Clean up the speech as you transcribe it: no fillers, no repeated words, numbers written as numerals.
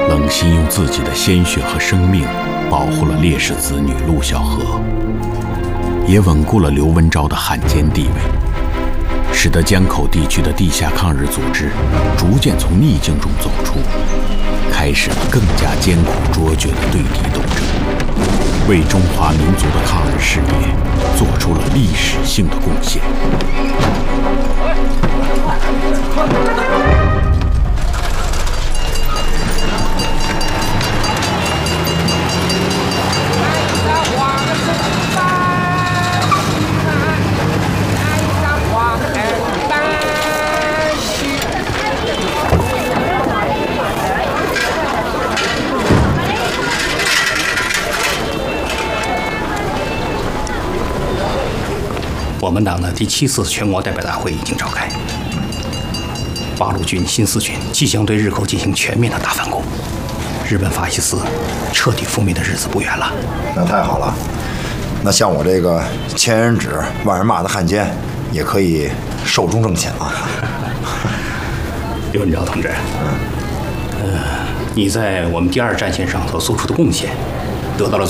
冷心用自己的鲜血和生命保护了烈士子女陆小荷，也稳固了刘文昭的汉奸地位，使得江口地区的地下抗日组织逐渐从逆境中走出，开始了更加艰苦卓绝的对敌斗争，为中华民族的抗日事业做出了历史性的贡献。 我们党的第7次全国代表大会已经召开，八路军新四军即将对日寇进行全面的大反攻，日本法西斯彻底覆灭的日子不远了。 那太好了，那像我这个千人指万人骂的汉奸，也可以寿终正寝了。 刘文昭同志，你在我们第2战线上所做出的贡献，得到了